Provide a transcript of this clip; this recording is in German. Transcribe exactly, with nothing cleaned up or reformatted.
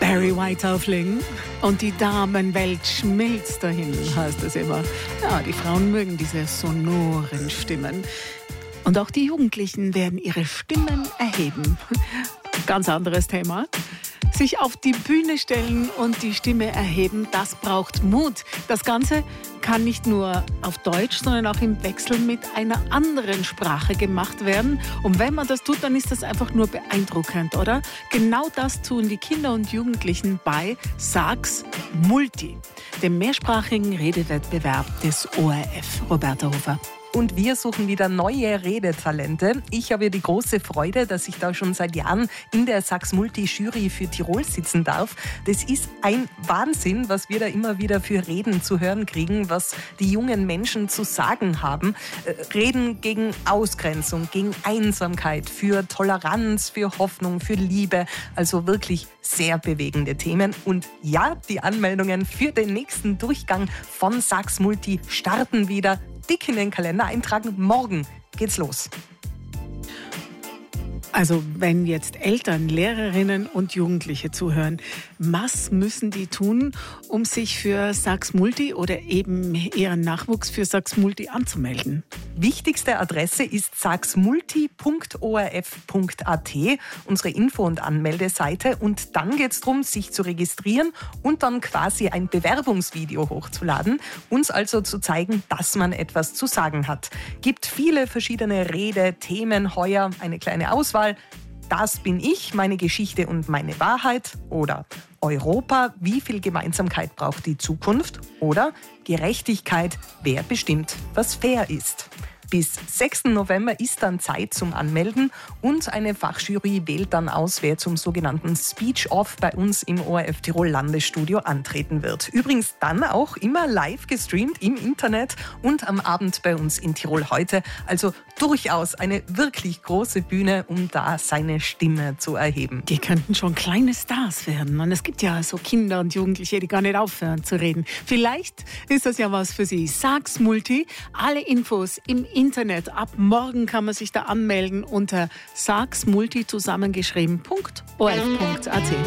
Barry White auflegen und die Damenwelt schmilzt dahin, heißt es immer. Ja, die Frauen mögen diese sonoren Stimmen. Und auch die Jugendlichen werden ihre Stimmen erheben. Ganz anderes Thema. Sich auf die Bühne stellen und die Stimme erheben, das braucht Mut. Das Ganze kann nicht nur auf Deutsch, sondern auch im Wechsel mit einer anderen Sprache gemacht werden. Und wenn man das tut, dann ist das einfach nur beeindruckend, oder? Genau das tun die Kinder und Jugendlichen bei Sag's Multi, dem mehrsprachigen Redewettbewerb des O R F. Roberta Hofer. Und wir suchen wieder neue Redetalente. Ich habe die große Freude, dass ich da schon seit Jahren in der Sag's Multi-Jury für Tirol sitzen darf. Das ist ein Wahnsinn, was wir da immer wieder für Reden zu hören kriegen, was die jungen Menschen zu sagen haben. Reden gegen Ausgrenzung, gegen Einsamkeit, für Toleranz, für Hoffnung, für Liebe. Also wirklich sehr bewegende Themen. Und ja, die Anmeldungen für den nächsten Durchgang von Sag's Multi starten wieder. Dick in den Kalender eintragen. Morgen geht's los. Also wenn jetzt Eltern, Lehrerinnen und Jugendliche zuhören, was müssen die tun, um sich für Sag's Multi oder eben ihren Nachwuchs für Sag's Multi anzumelden? Wichtigste Adresse ist sagsmulti punkt o r f punkt a t, unsere Info- und Anmeldeseite. Und dann geht es darum, sich zu registrieren und dann quasi ein Bewerbungsvideo hochzuladen. Uns also zu zeigen, dass man etwas zu sagen hat. Gibt viele verschiedene Rede, Themen, heuer eine kleine Auswahl. Das bin ich, meine Geschichte und meine Wahrheit. Oder Europa, wie viel Gemeinsamkeit braucht die Zukunft? Oder Gerechtigkeit, wer bestimmt, was fair ist. Bis sechsten November ist dann Zeit zum Anmelden und eine Fachjury wählt dann aus, wer zum sogenannten Speech-Off bei uns im O R F Tirol Landesstudio antreten wird. Übrigens dann auch immer live gestreamt im Internet und am Abend bei uns in Tirol heute. Also durchaus eine wirklich große Bühne, um da seine Stimme zu erheben. Die könnten schon kleine Stars werden. Und es gibt ja so Kinder und Jugendliche, die gar nicht aufhören zu reden. Vielleicht ist das ja was für Sie. Sag's Multi, alle Infos im Internet. Ab morgen kann man sich da anmelden unter sagsmulti zusammengeschrieben punkt o r f punkt a t.